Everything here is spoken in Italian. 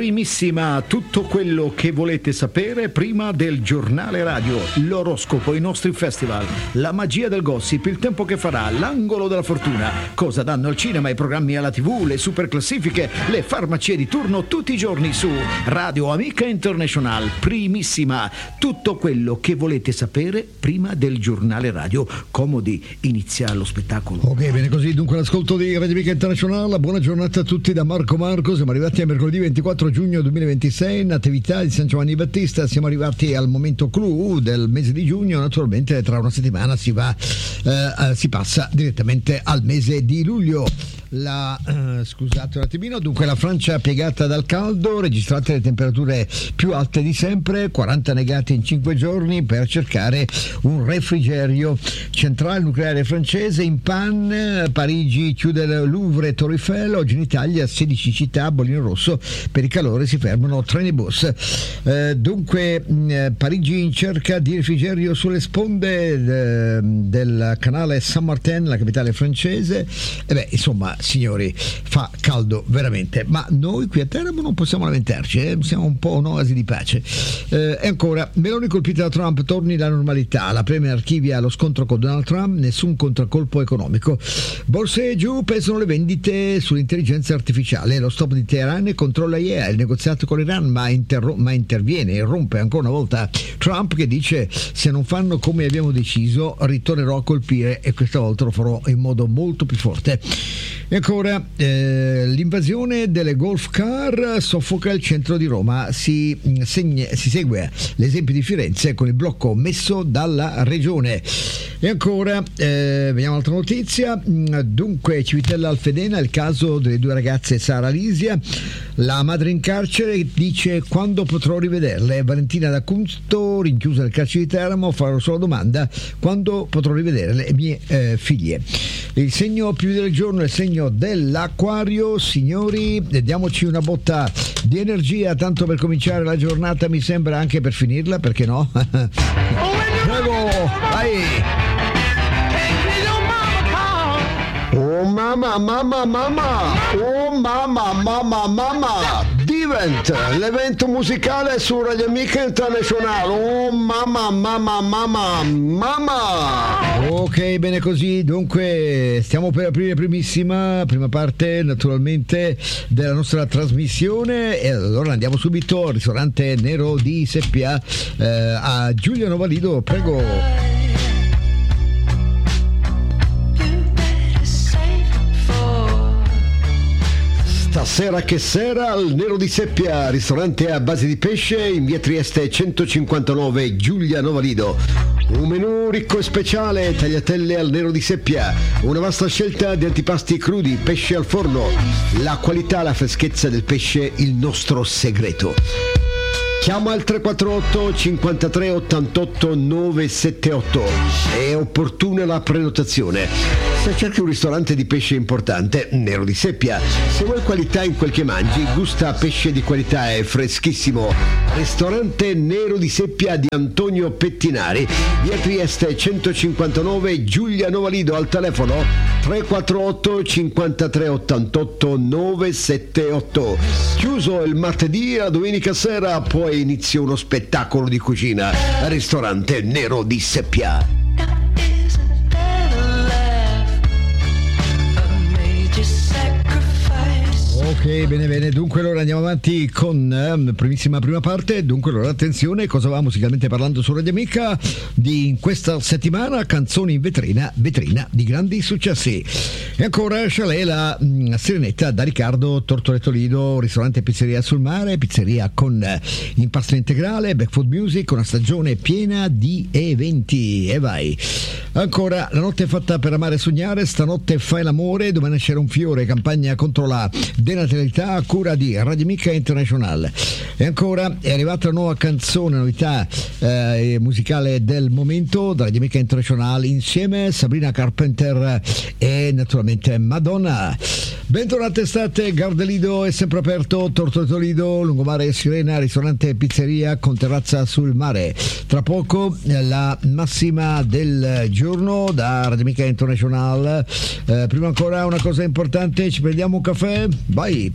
Primissima, tutto quello che volete sapere prima del giornale radio, l'oroscopo, i nostri festival, la magia del gossip, il tempo che farà, l'angolo della fortuna, cosa danno al cinema, i programmi alla TV, le super classifiche, le farmacie di turno tutti i giorni su Radio Amica International. Primissima, tutto quello che volete sapere prima del giornale radio. Comodi, inizia lo spettacolo. Ok, bene così, dunque l'ascolto di Radio Amica International. Buona giornata a tutti da Marco Marco. Siamo arrivati a mercoledì 24 giugno 2026, Natività di San Giovanni Battista. Siamo arrivati al momento clou del mese di giugno. Naturalmente tra una settimana si passa direttamente al mese di luglio. Scusate un attimino. Dunque la Francia piegata dal caldo, registrate le temperature più alte di sempre, 40 negati in 5 giorni per cercare un refrigerio. Centrale nucleare francese in panne, Parigi chiude il Louvre e Torre Eiffel. Oggi in Italia 16 città, bollino rosso, per il calore si fermano treni e bus. Dunque Parigi in cerca di refrigerio sulle sponde del canale Saint-Martin, la capitale francese. Insomma, signori, fa caldo veramente, ma noi qui a Teramo non possiamo lamentarci, siamo un po' un'oasi di pace. E ancora, Meloni colpita da Trump, torni la normalità, la Premier archivia lo scontro con Donald Trump, nessun contraccolpo economico. Borse giù, pesano le vendite sull'intelligenza artificiale, lo stop di Teheran controlla IEA, il negoziato con l'Iran, ma interviene e rompe ancora una volta Trump, che dice: se non fanno come abbiamo deciso ritornerò a colpire, e questa volta lo farò in modo molto più forte. E ancora l'invasione delle golf car soffoca il centro di Roma, si segue l'esempio di Firenze con il blocco messo dalla regione. E ancora vediamo un'altra notizia. Dunque Civitella Alfedena, il caso delle due ragazze Sara e Alisia, la madre in carcere dice: quando potrò rivederle? Valentina da Cunsto, rinchiusa nel carcere di Teramo, farò solo domanda: quando potrò rivedere le mie figlie? Il segno più del giorno è il segno dell'Acquario. Signori, diamoci una botta di energia, tanto per cominciare la giornata, mi sembra, anche per finirla, perché no? Prego, vai! Oh mamma, mamma, mamma! Oh mamma, mamma, mamma! Divent, l'evento musicale su Radio Amica International. Oh mamma, mamma, mamma, mamma! Ok, bene così. Dunque stiamo per aprire prima parte naturalmente della nostra trasmissione, e allora andiamo subito al ristorante Nero di Seppia, a Giulia Novalido. Prego. Stasera che sera al Nero di Seppia, ristorante a base di pesce in via Trieste 159, Giulia Novalido. Un menù ricco e speciale, tagliatelle al Nero di Seppia, una vasta scelta di antipasti crudi, pesce al forno, la qualità, la freschezza del pesce, il nostro segreto. Chiama al 348 53 88 978, è opportuna la prenotazione. Se cerchi un ristorante di pesce importante, Nero di Seppia. Se vuoi qualità in quel che mangi, gusta pesce di qualità e freschissimo. Ristorante Nero di Seppia di Antonio Pettinari, via Trieste 159, Giulia Novalido, al telefono 348 53 88 978. Chiuso il martedì, la domenica sera poi inizia uno spettacolo di cucina al ristorante Nero di Seppia. Ok, bene, dunque allora andiamo avanti con primissima prima parte. Dunque allora attenzione, cosa va musicalmente parlando su Radio Amica in questa settimana? Canzoni in vetrina di grandi successi. E ancora Chalet, la Sirenetta da Riccardo Tortoretto Lido, ristorante e pizzeria sul mare, pizzeria con impasto integrale, back food music, una stagione piena di eventi. E vai. Ancora La notte è fatta per amare e sognare, stanotte fai l'amore, domani nascerà un fiore, campagna contro la denatalità a cura di Radio Amica International. E ancora è arrivata la nuova canzone, novità musicale del momento da Radio Amica International, insieme Sabrina Carpenter e naturalmente Madonna. Bentornati estate, Gardelido è sempre aperto, Tortoretto Lido, Lungomare e Sirena, ristorante e pizzeria con terrazza sul mare. Tra poco la massima del giorno da Radio Amica International. Prima ancora una cosa importante, ci prendiamo un caffè? Vai!